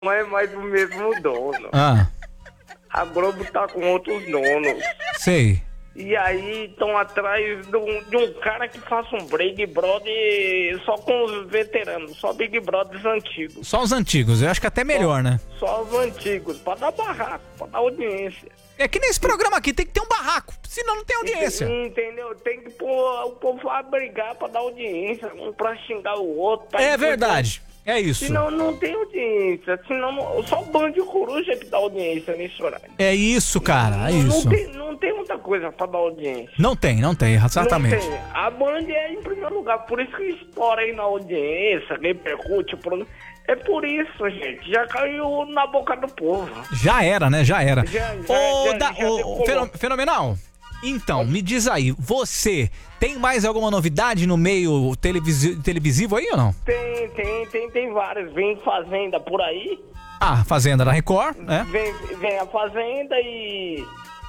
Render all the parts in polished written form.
não é mais o mesmo dono. Ah, A Globo tá com outros donos. sei. E aí estão atrás de um cara que faça um Big Brother só com os veteranos, só Big Brothers antigos. Só os antigos, eu acho que até melhor, né? Só os antigos, pra dar barraco, pra dar audiência. É que nesse programa aqui tem que ter um barraco, senão não tem audiência. Entendeu? Tem que pôr o povo vai brigar pra dar audiência, um pra xingar o outro. É verdade, é isso. Senão não tem audiência, senão só o Band de Coruja que dá audiência nesse horário. É isso, cara, é isso. Não tem muita coisa pra dar audiência. Não tem, exatamente. Não tem. A Band é em primeiro lugar, por isso que estoura aí na audiência, repercute o programa. É por isso, gente, já caiu na boca do povo. Já era, né? Já era. Já Ô, Fenomenal, então, me diz aí, você tem mais alguma novidade no meio televisivo aí ou não? Tem várias. Vem Fazenda por aí. Ah, Fazenda da Record, né? Vem a Fazenda e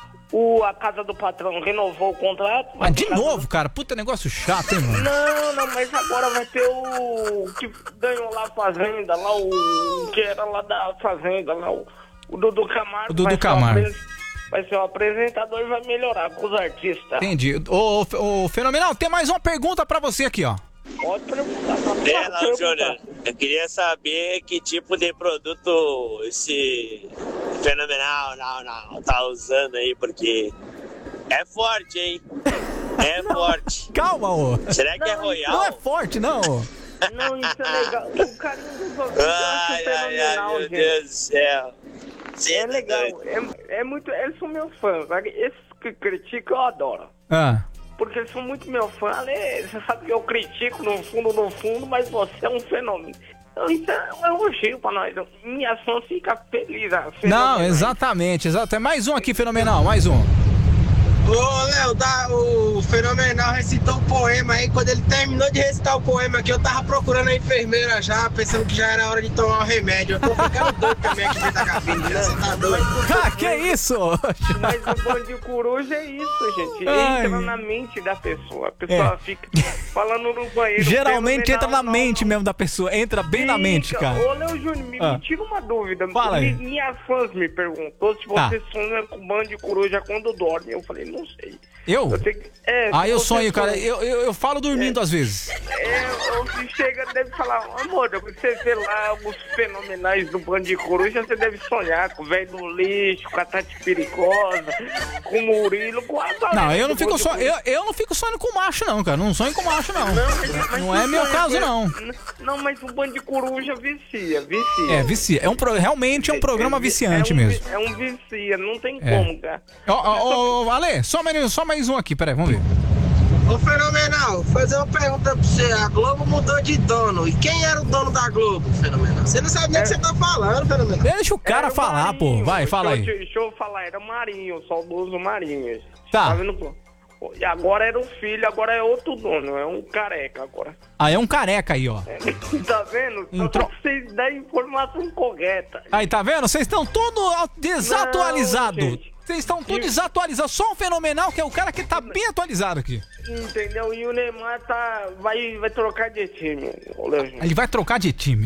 a Casa do Patrão renovou o contrato. Mas de novo, cara, puta negócio chato, hein, mano? Não, mas agora vai ter o que ganhou lá a Fazenda, lá o que era lá da Fazenda, lá o Dudu Camargo. O Dudu Camargo. Vai ser o apresentador e vai melhorar com os artistas. Entendi. Ô, Fenomenal, tem mais uma pergunta pra você aqui, ó. Pode perguntar. Não, Júnior, eu queria saber que tipo de produto esse Fenomenal não tá usando aí, porque é forte, hein? É forte. Calma, ô. Será que é Royal? Não é forte, não, ô. Não, isso é legal. O carinho dos ouvintes eu acho fenomenal, meu gente. Deus do céu. É legal, é muito. Eles são meus fãs, sabe? Esses que criticam eu adoro. Ah. Porque eles são muito meus fãs. Você sabe que eu critico no fundo, mas você é um fenômeno. Então isso é um elogio pra nós. Minha fã fica feliz. Não, exatamente. Mais um aqui, Fenomenal, mais um. Ô, Léo, o Fenomenal recitou o poema aí. Quando ele terminou de recitar o poema aqui, eu tava procurando a enfermeira já, pensando que já era hora de tomar o remédio. Eu tô ficando doido também aqui dentro da cabine, já, você tá doido. Ah, que isso? Mas o Band de Coruja é isso, gente. Entra na mente da pessoa. A pessoa fica falando no banheiro. Geralmente entra na mente mesmo da pessoa. Entra bem na mente, cara. Ô, Léo Júnior, me tira uma dúvida. Fala aí. Minhas fãs me perguntou se você sonha com o Band de Coruja quando dorme. Eu falei, não sei. Eu? Eu sonho, cara. Eu falo dormindo às vezes. Você chega, deve falar, amor, você vê lá os fenomenais do Band de Coruja, você deve sonhar com o velho do lixo, com a Tati Perigosa, com o Murilo, com a... Não, eu não fico sonhando com macho, não, cara. Não sonho com macho, não. Não é meu caso, não. Não, mas o Band de Coruja vicia. É, vicia. Realmente é um programa viciante mesmo. É um vicia, não tem como, cara. Ô, Ale, só mais um aqui, peraí, vamos ver. Ô, Fenomenal, fazer uma pergunta pra você. A Globo mudou de dono. E quem era o dono da Globo, Fenomenal? Você não sabe nem o que você tá falando, Fenomenal. Deixa o cara falar, Marinho, pô. Vai, fala aí. Deixa eu falar, era o Marinho, o saudoso Marinho. Tá. Vendo, pô? E agora era o filho, agora é outro dono, é um careca agora. Ah, é um careca aí, ó. Tá vendo? Só pra vocês darem informação correta. Aí, tá vendo? Vocês estão tudo desatualizados. Vocês estão tudo desatualizados. Só um Fenomenal, que é o cara que tá bem atualizado aqui. Entendeu? E o Neymar vai trocar de time. Ele vai trocar de time.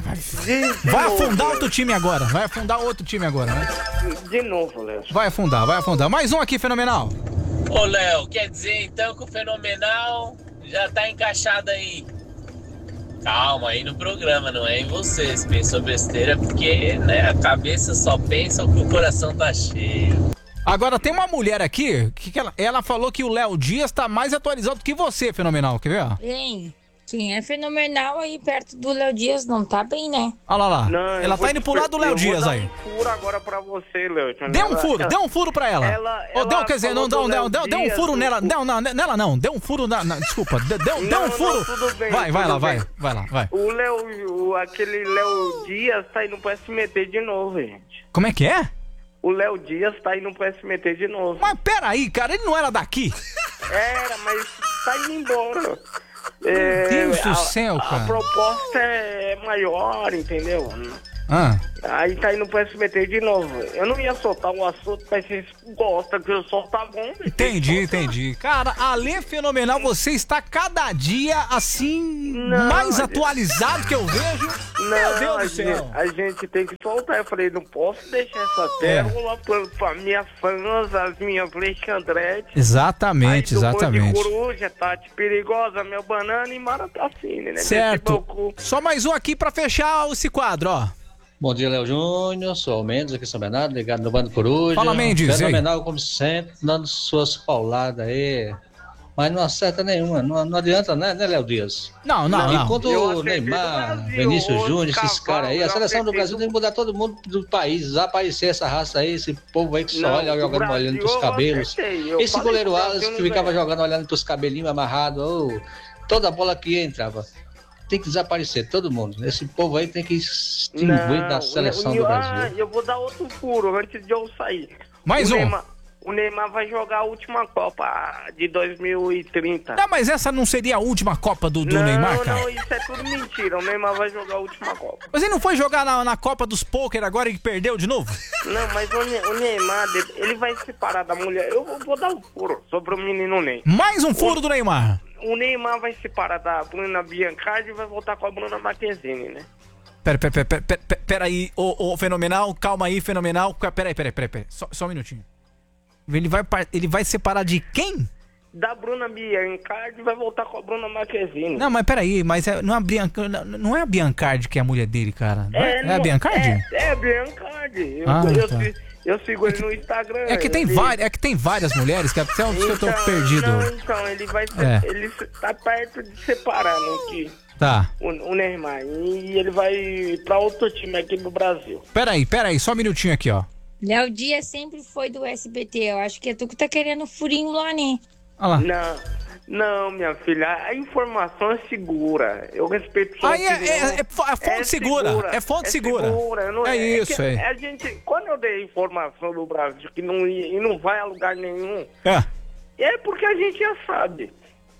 Vai afundar outro time agora. Vai afundar outro time agora, né? De novo, Léo. Vai afundar. Mais um aqui, Fenomenal. Ô, Léo, quer dizer então que o Fenomenal já tá encaixado aí? Calma, aí no programa, não é em você. Se pensou besteira, porque né, a cabeça só pensa o que o coração tá cheio. Agora, tem uma mulher aqui que ela falou que o Léo Dias tá mais atualizado que você, Fenomenal. Quer ver? Bem, quem é Fenomenal aí perto do Léo Dias não tá bem, né? Olha lá. Não, ela tá indo pro lado do Léo Dias aí. Eu vou dar um furo agora pra você, Léo. Dê um furo pra ela. Quer dizer, deu um furo nela. Nela não. Deu um furo desculpa. Deu um furo. Vai lá. O Léo, aquele Léo Dias tá indo pro SMT de novo, gente. Como é que é? O Léo Dias tá indo pro SMT de novo. Mas peraí, cara, ele não era daqui? Era, mas tá indo embora. Meu Deus do céu, cara. A proposta é maior, entendeu? Aí tá indo pro SBT de novo. Eu não ia soltar o assunto, mas vocês gostam que eu solto a bomba. Entendi. Cara, além fenomenal, você está cada dia assim, mais atualizado que eu vejo. Meu Deus do céu. A gente tem que soltar. Eu falei, não posso deixar essa pérola pra minhas fãs, as minhas Alexandrete. Exatamente. Coruja, Tati Perigosa, meu banana e Maratacine, né? Certo. Só mais um aqui pra fechar esse quadro, ó. Bom dia, Léo Júnior, sou o Mendes aqui em São Bernardo, ligado no Bando Coruja. Fala, Mendes. Fenomenal, como sempre, dando suas pauladas aí. Mas não acerta nenhuma, não adianta, né, Léo Dias? Não. Enquanto o Neymar, Vinícius Júnior, esses caras aí, a seleção do Brasil tem que mudar todo mundo do país, desaparecer essa raça aí, esse povo aí que só olha jogando, olhando pros cabelos. Esse goleiro Wallace que ficava jogando, olhando pros cabelinhos amarrados, toda bola que entrava. Tem que desaparecer, todo mundo. Esse povo aí tem que extinguir da seleção do Brasil. Eu vou dar outro furo antes de eu sair. Mais um. O Neymar vai jogar a última Copa de 2030. Não, mas essa não seria a última Copa do Neymar, cara? Não, isso é tudo mentira. O Neymar vai jogar a última Copa. Mas ele não foi jogar na Copa dos Poker agora e perdeu de novo? Não, mas o Neymar, ele vai se separar da mulher. Eu vou dar um furo sobre o menino Ney. Mais um furo do Neymar. O Neymar vai se separar da Bruna Biancardi e vai voltar com a Bruna Marquezine, né? Pera aí, ô Fenomenal, calma aí, Fenomenal. Pera aí. Só um minutinho. Ele vai separar de quem? Da Bruna Biancardi e vai voltar com a Bruna Marquezine. Não, mas peraí, não é a Biancardi que é a mulher dele, cara. É a Biancardi? É a Biancardi. Eu sigo ele no Instagram. É que tem várias mulheres, que até onde eu tô perdido. Então, ele vai ele tá perto de separar, né? Tá. O Neymar. E ele vai pra outro time aqui no Brasil. Peraí, só um minutinho aqui, ó. Léo Dias sempre foi do SBT. Eu acho que é tu que tá querendo furinho lá, né? Olha lá. Não, minha filha, a informação é segura. Eu respeito sua opinião. É fonte segura. É fonte segura. Não é isso aí. A gente, quando eu dei informação do Brasil que não ia e não vai a lugar nenhum, é porque a gente já sabe.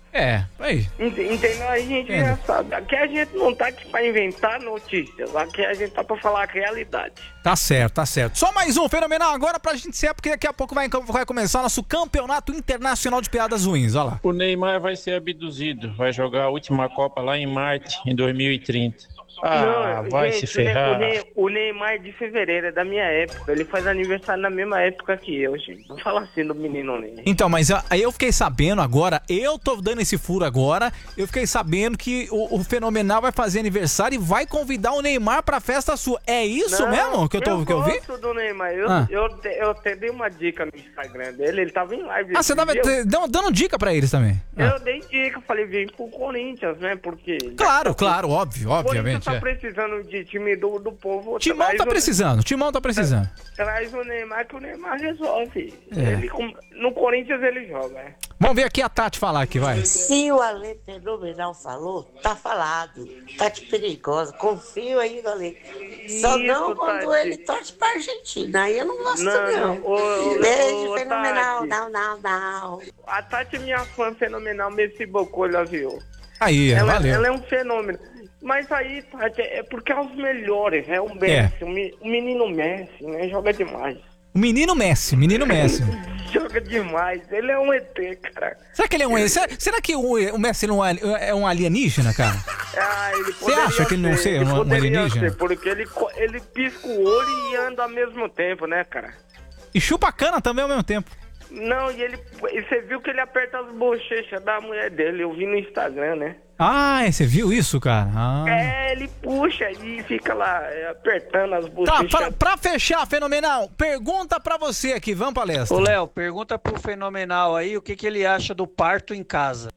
Aí. Entendeu? A gente já sabe. Aqui a gente não tá aqui pra inventar notícias. Aqui a gente tá pra falar a realidade. Tá certo. Só mais um Fenomenal agora pra gente ser, porque daqui a pouco vai começar nosso campeonato internacional de piadas ruins. Olha lá. O Neymar vai ser abduzido. Vai jogar a última Copa lá em Marte, em 2030. Vai se ferrar. O Neymar é de fevereiro, é da minha época. Ele faz aniversário na mesma época que eu, gente. Não fala assim do menino Ney. Então, mas aí eu fiquei sabendo agora, eu tô dando esse furo agora, eu fiquei sabendo que o Fenomenal vai fazer aniversário e vai convidar o Neymar pra festa sua. É isso mesmo que eu vi? Eu gosto do Neymar. Eu até dei uma dica no Instagram dele, ele tava em live. Você tava dando dica pra eles também? Eu dei dica, falei, vem pro Corinthians, né? Porque... Claro, obviamente. Tá precisando de time do povo. Timão tá precisando. Traz o Neymar que o Neymar resolve. No Corinthians ele joga. Vamos ver aqui a Tati falar aqui, vai. Se o Ale Fenomenal falou, tá falado. Tati Perigosa, confio aí no Ale. Só não quando ele torce pra Argentina. Aí eu não gosto não. Beijo, Fenomenal. Não. A Tati é minha fã fenomenal, Messi Bocolha, viu? Aí, valeu. Ela é um fenômeno. Mas aí, Tati, é porque é os melhores, né? O Messi, o menino Messi, né? Joga demais. O menino Messi. Joga demais. Ele é um ET, cara. Será que ele é um ET? Será que o Messi não é um alienígena, cara? Ele Você acha que ele não é um alienígena? Porque ele pisca o olho e anda ao mesmo tempo, né, cara? E chupa a cana também ao mesmo tempo. Não, e você viu que ele aperta as bochechas da mulher dele. Eu vi no Instagram, né? Você viu isso, cara? Ele puxa e fica lá apertando as bochechas. Tá, pra fechar, Fenomenal, pergunta pra você aqui, vamos pra palestra. Ô, Léo, pergunta pro Fenomenal aí o que ele acha do parto em casa.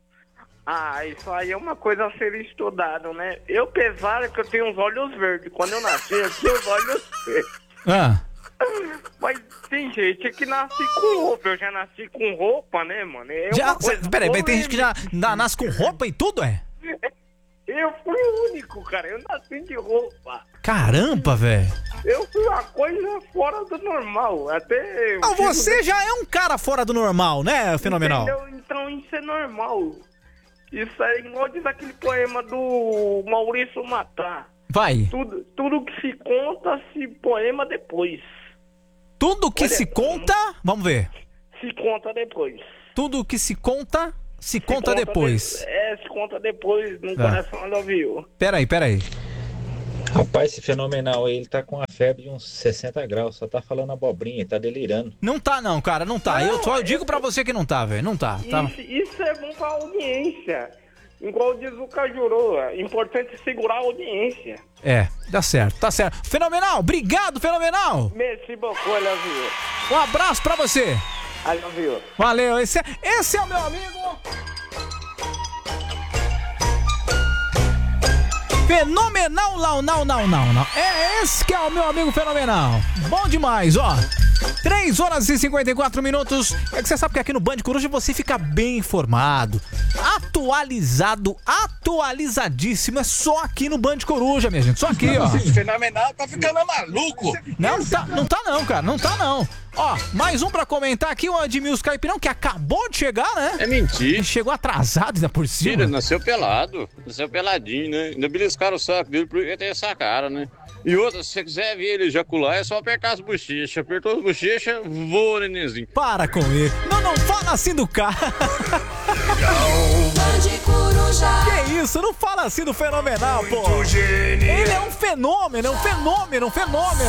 Isso aí é uma coisa a ser estudado, né? Eu, pesado que eu tenho os olhos verdes. Quando eu nasci, eu tinha os olhos verdes. Mas tem gente que nasce com roupa. Eu já nasci com roupa, né, mano? Peraí, mas tem gente que já nasce com roupa e tudo, Eu fui o único, cara. Eu nasci de roupa. Caramba, velho. Eu fui uma coisa fora do normal. Até. Você já é um cara fora do normal, né, Fenomenal? Entendeu? Então isso é normal. Isso é igual diz aquele poema do Maurício Matar. Vai. Tudo que se conta, se poema depois. Tudo que se conta... Vamos ver. Se conta depois. Tudo que se conta depois. Se conta depois no coração do ouviu. Peraí. Rapaz, esse fenomenal aí, ele tá com a febre de uns 60 graus, só tá falando abobrinha, tá delirando. Não tá não, cara, não tá. Eu digo pra você que não tá, velho, não tá. Isso é bom pra audiência. Igual diz o Cajuru, é importante segurar a audiência. Tá certo. Fenomenal, obrigado, Fenomenal. Merci beaucoup, Leozinho. Um abraço pra você. Leozinho. Valeu, esse é o meu amigo... Fenomenal, não. É esse que é o meu amigo Fenomenal. Bom demais, ó. 3 horas e 54 minutos. É que você sabe que aqui no Band Coruja você fica bem informado, atualizadíssimo. É só aqui no Band Coruja, minha gente. Só aqui, ó. Fenomenal, tá ficando maluco. Não tá não. Ó, mais um pra comentar aqui, o Edmilson Caipirão, que acabou de chegar, né? É mentira. Ele chegou atrasado ainda por cima. Mentira, nasceu peladinho, né? Ainda beliscaram o saco dele porque tem essa cara, né? E outra, se você quiser ver ele ejacular, é só apertar as bochechas. Apertou as bochechas, voa, nenenzinho. Para com ele. Não fala assim do cara. Que isso? Não fala assim do Fenomenal, pô. Ele é um fenômeno.